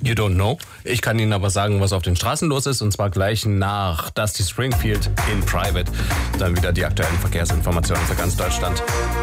You don't know. Ich kann Ihnen aber sagen, was auf den Straßen los ist, und zwar gleich nach Dusty Springfield in Private. Dann wieder die aktuellen Verkehrsinformationen für ganz Deutschland.